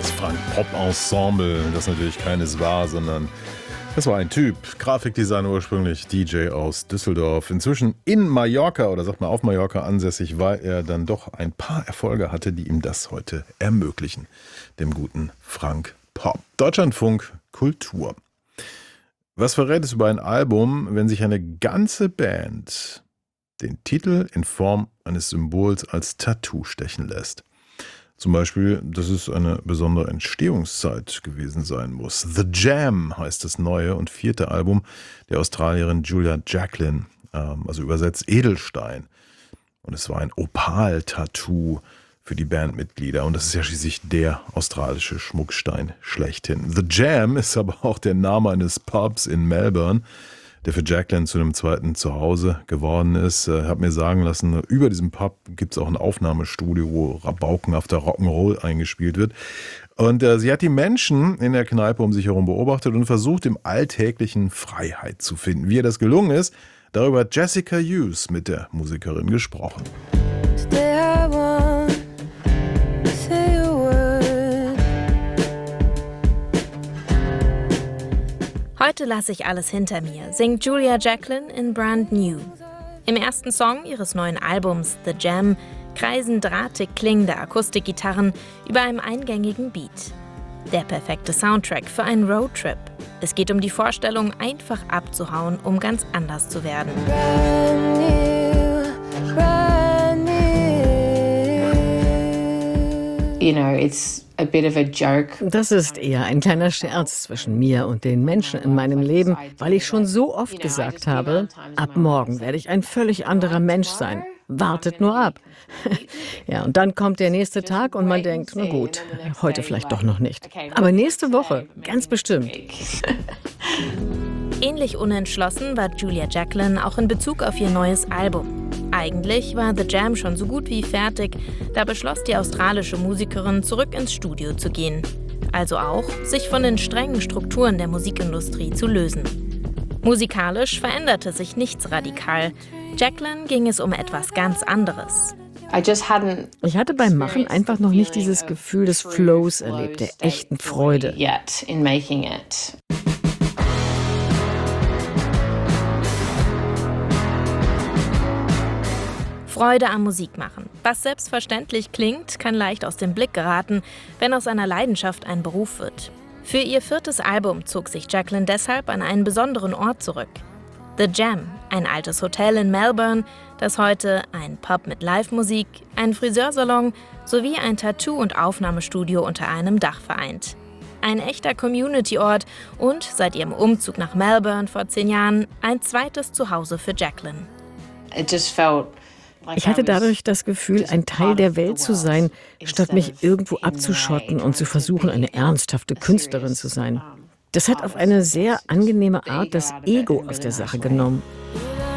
Das Frank-Pop-Ensemble, das natürlich keines war, sondern das war ein Typ, Grafikdesigner ursprünglich, DJ aus Düsseldorf, inzwischen in Mallorca oder sagt man auf Mallorca ansässig, weil er dann doch ein paar Erfolge hatte, die ihm das heute ermöglichen, dem guten Frank Pop. Deutschlandfunk Kultur. Was verrät es über ein Album, wenn sich eine ganze Band den Titel in Form eines Symbols als Tattoo stechen lässt? Zum Beispiel, dass es eine besondere Entstehungszeit gewesen sein muss. The Jam heißt das neue und 4. Album der Australierin Julia Jacklin, also übersetzt Edelstein. Und es war ein Opal-Tattoo für die Bandmitglieder. Und das ist ja schließlich der australische Schmuckstein schlechthin. The Jam ist aber auch der Name eines Pubs in Melbourne, der für Jacklin zu einem zweiten Zuhause geworden ist. Ich habe mir sagen lassen, über diesem Pub gibt es auch ein Aufnahmestudio, wo rabaukenhafter Rock'n'Roll eingespielt wird. Und sie hat die Menschen in der Kneipe um sich herum beobachtet und versucht, im Alltäglichen Freiheit zu finden. Wie ihr das gelungen ist, darüber hat Jessica Hughes mit der Musikerin gesprochen. Heute lasse ich alles hinter mir, singt Julia Jacklin in Brand New. Im ersten Song ihres neuen Albums The Jam kreisen drahtig klingende Akustikgitarren über einem eingängigen Beat. Der perfekte Soundtrack für einen Roadtrip. Es geht um die Vorstellung, einfach abzuhauen, um ganz anders zu werden. Das ist eher ein kleiner Scherz zwischen mir und den Menschen in meinem Leben, weil ich schon so oft gesagt habe, ab morgen werde ich ein völlig anderer Mensch sein. Wartet nur ab. Ja, und dann kommt der nächste Tag und man denkt, na gut, heute vielleicht doch noch nicht. Aber nächste Woche, ganz bestimmt. Ähnlich unentschlossen war Julia Jacklin auch in Bezug auf ihr neues Album. Eigentlich war The Jam schon so gut wie fertig, da beschloss die australische Musikerin, zurück ins Studio zu gehen. Also auch, sich von den strengen Strukturen der Musikindustrie zu lösen. Musikalisch veränderte sich nichts radikal. Jacklin ging es um etwas ganz anderes. Ich hatte beim Machen einfach noch nicht dieses Gefühl des Flows erlebt, der echten Freude. Freude am Musikmachen. Was selbstverständlich klingt, kann leicht aus dem Blick geraten, wenn aus einer Leidenschaft ein Beruf wird. Für ihr 4. Album zog sich Jacklin deshalb an einen besonderen Ort zurück. The Jam, ein altes Hotel in Melbourne, das heute ein Pub mit Live-Musik, einen Friseursalon sowie ein Tattoo- und Aufnahmestudio unter einem Dach vereint. Ein echter Community-Ort und seit ihrem Umzug nach Melbourne vor 10 Jahren ein zweites Zuhause für Jacklin. Ich hatte dadurch das Gefühl, ein Teil der Welt zu sein, statt mich irgendwo abzuschotten und zu versuchen, eine ernsthafte Künstlerin zu sein. Das hat auf eine sehr angenehme Art das Ego aus der Sache genommen.